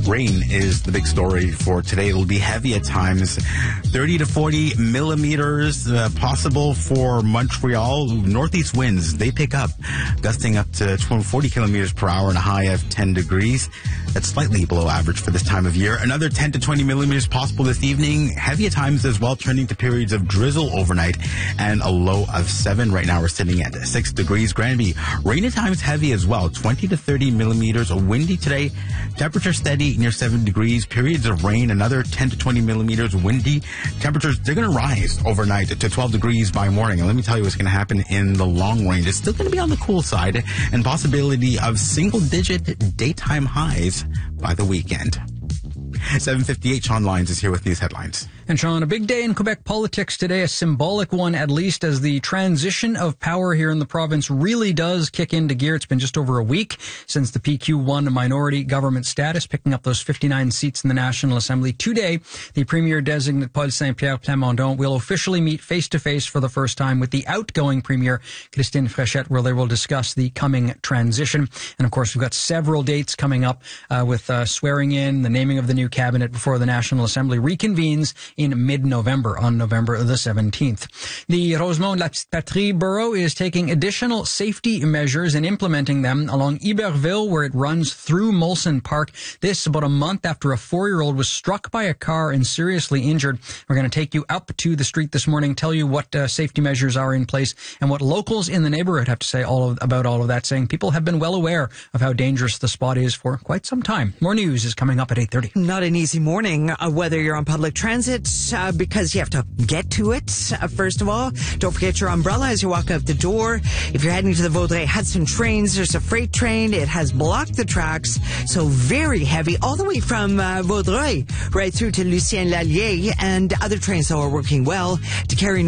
Rain is the big story for today. It'll be heavy at times. 30 to 40 millimeters possible for Montreal. Northeast winds, they pick up, gusting up to 40 kilometers per hour and a high of 10 degrees. That's slightly below average for this time of year. Another 10 to 20 millimeters possible this evening. Heavy at times as well, turning to periods of drizzle overnight and a low of 7. Right now we're sitting at 6 degrees. Granby, rain at times heavy as well. 20 to 30 millimeters. Windy today. Temperature steady near 7 degrees. Periods of rain, another 10 to 20 millimeters. Windy. Temperatures, they're going to rise overnight to 12 degrees by morning. And let me tell you what's going to happen in the long range. It's still going to be on the cool side and possibility of single-digit daytime highs by the weekend. 7:58, Sean Lyons is here with these headlines. And Sean, a big day in Quebec politics today, a symbolic one at least, as the transition of power here in the province really does kick into gear. It's been just over a week since the PQ won a minority government status, picking up those 59 seats in the National Assembly. Today, the Premier-designate Paul Saint-Pierre Plamondon will officially meet face-to-face for the first time with the outgoing Premier, Christine Fréchette, where they will discuss the coming transition. And of course, we've got several dates coming up with swearing in, the naming of the new cabinet before the National Assembly reconvenes in mid-November, on November the 17th. The Rosemont-La Petite Patrie borough is taking additional safety measures and implementing them along Iberville, where it runs through Molson Park. This about a month after a 4-year-old was struck by a car and seriously injured. We're going to take you up to the street this morning, tell you what safety measures are in place and what locals in the neighborhood have to say about all of that, saying people have been well aware of how dangerous the spot is for quite some time. More news is coming up at 8:30. Not an easy morning, whether you're on public transit, because you have to get to it, first of all. Don't forget your umbrella as you walk out the door. If you're heading to the Vaudreuil-Hudson trains, there's a freight train. It has blocked the tracks, so very heavy, all the way from Vaudreuil right through to Lucien Lallier, and other trains that are working well to carry